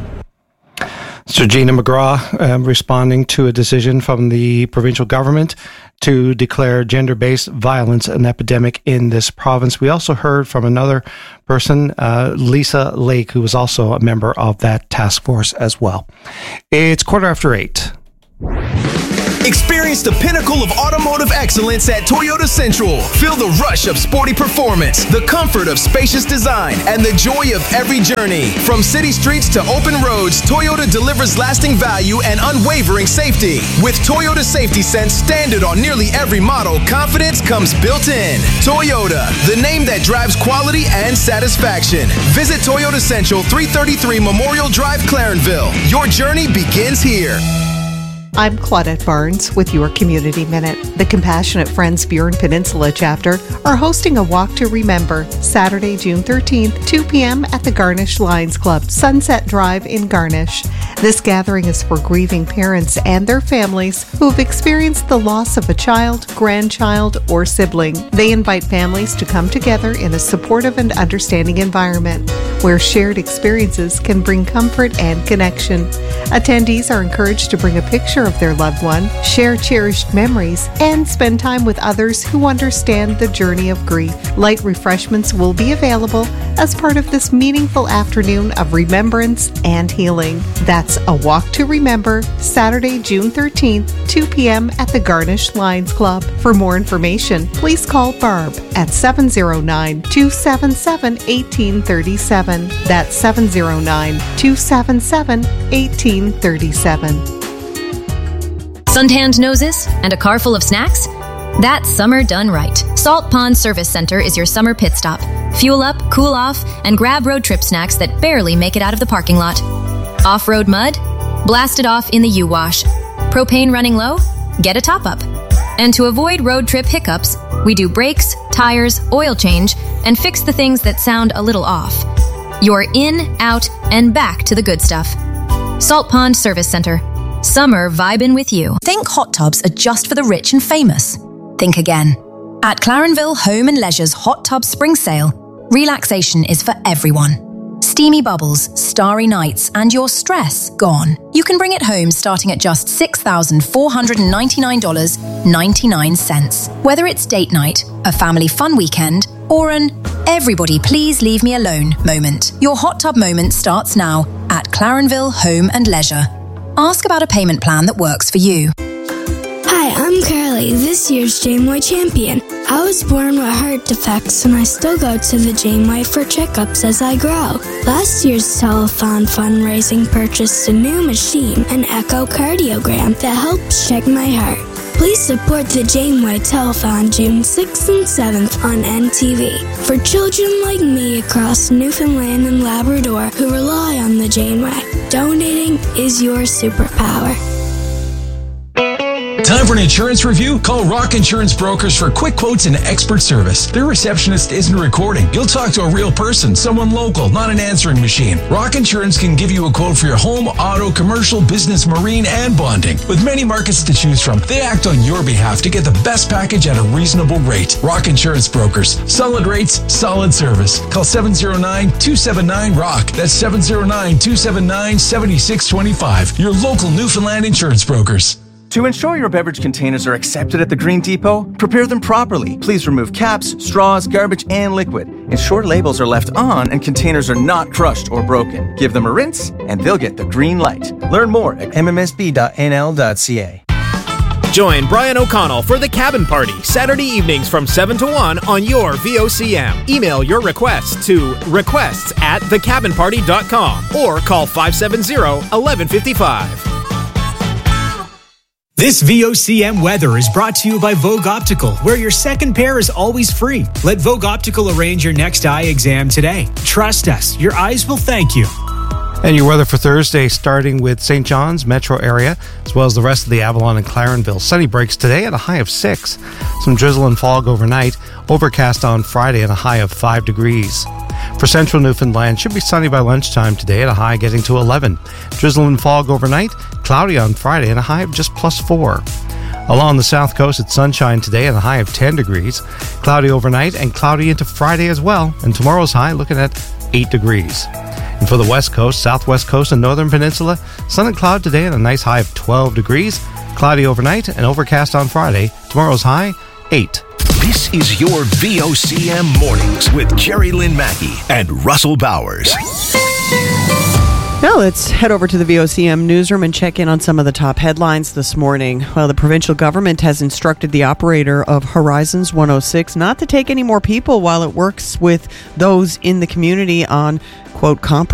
So Gina McGraw responding to a decision from the provincial government to declare gender-based violence an epidemic in this province. We also heard from another person, Lisa Lake, who was also a member of that task force as well. It's 8:15. Experience the pinnacle of automotive excellence at Toyota Central. Feel the rush of sporty performance, the comfort of spacious design, and the joy of every journey. From city streets to open roads, Toyota delivers lasting value and unwavering safety. With Toyota Safety Sense standard on nearly every model, confidence comes built in. Toyota, the name that drives quality and satisfaction. Visit Toyota Central, 333 Memorial Drive, Clarenville. Your journey begins here. I'm Claudette Barnes with your Community Minute. The Compassionate Friends Burin Peninsula chapter are hosting a Walk to Remember Saturday, June 13th, 2 p.m. at the Garnish Lions Club, Sunset Drive in Garnish. This gathering is for grieving parents and their families who have experienced the loss of a child, grandchild, or sibling. They invite families to come together in a supportive and understanding environment where shared experiences can bring comfort and connection. Attendees are encouraged to bring a picture of their loved one, share cherished memories, and spend time with others who understand the journey of grief. Light refreshments will be available as part of this meaningful afternoon of remembrance and healing. That's a Walk to Remember, Saturday, June 13th, 2 p.m. at the Garnish Lions Club. For more information, please call Barb at 709-277-1837. That's 709-277-1837. Suntanned noses and a car full of snacks? That's summer done right. Salt Pond Service Center is your summer pit stop. Fuel up, cool off, and grab road trip snacks that barely make it out of the parking lot. Off-road mud? Blast it off in the U-Wash. Propane running low? Get a top-up. And to avoid road trip hiccups, we do brakes, tires, oil change, and fix the things that sound a little off. You're in, out, and back to the good stuff. Salt Pond Service Center. Summer vibin' with you. Think hot tubs are just for the rich and famous? Think again. At Clarenville Home and Leisure's Hot Tub Spring Sale, relaxation is for everyone. Steamy bubbles, starry nights, and your stress gone. You can bring it home starting at just $6,499.99. Whether it's date night, a family fun weekend, or an everybody please leave me alone moment, your hot tub moment starts now at Clarenville Home and Leisure. Ask about a payment plan that works for you. Hi, I'm Carly, this year's Janeway champion. I was born with heart defects and I still go to the Janeway for checkups as I grow. Last year's telethon fundraising purchased a new machine, an echocardiogram, that helps check my heart. Please support the Janeway Telethon June 6th and 7th on NTV. For children like me across Newfoundland and Labrador who rely on the Janeway, donating is your superpower. Time for an insurance review? Call Rock Insurance Brokers for quick quotes and expert service. Their receptionist isn't recording. You'll talk to a real person, someone local, not an answering machine. Rock Insurance can give you a quote for your home, auto, commercial, business, marine, and bonding. With many markets to choose from, they act on your behalf to get the best package at a reasonable rate. Rock Insurance Brokers. Solid rates, solid service. Call 709-279-ROCK. That's 709-279-7625. Your local Newfoundland insurance brokers. To ensure your beverage containers are accepted at the Green Depot, prepare them properly. Please remove caps, straws, garbage, and liquid. Ensure labels are left on and containers are not crushed or broken. Give them a rinse and they'll get the green light. Learn more at mmsb.nl.ca. Join Brian O'Connell for The Cabin Party, Saturday evenings from 7 to 1 on your VOCM. Email your requests to requests@thecabinparty.com or call 570-1155. This VOCM weather is brought to you by Vogue Optical, where your second pair is always free. Let Vogue Optical arrange your next eye exam today. Trust us, your eyes will thank you. And your weather for Thursday, starting with St. John's metro area, as well as the rest of the Avalon and Clarenville. Sunny breaks today at a high of 6. Some drizzle and fog overnight. Overcast on Friday at a high of 5 degrees. For central Newfoundland, should be sunny by lunchtime today at a high getting to 11. Drizzle and fog overnight. Cloudy on Friday at a high of just +4. Along the south coast, it's sunshine today at a high of 10 degrees. Cloudy overnight and cloudy into Friday as well. And tomorrow's high looking at 8 degrees. And for the west coast, southwest coast, and northern peninsula, sun and cloud today at a nice high of 12 degrees. Cloudy overnight and overcast on Friday. Tomorrow's high, 8. This is your VOCM Mornings with Jerry Lynn Mackey and Russell Bowers. Now let's head over to the VOCM newsroom and check in on some of the top headlines this morning. Well, the provincial government has instructed the operator of Horizons 106 not to take any more people while it works with those in the community on, quote, compromise